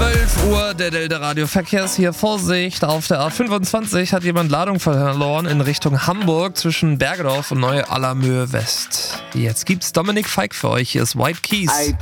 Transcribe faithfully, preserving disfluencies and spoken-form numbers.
zwölf Uhr, der Delta Radio Verkehrs hier. Vorsicht, auf der A fünfundzwanzig hat jemand Ladung verloren in Richtung Hamburg zwischen Bergedorf und Neu-Allermöhe West. Jetzt gibt's Dominik Feig für euch. Hier ist White Keys. I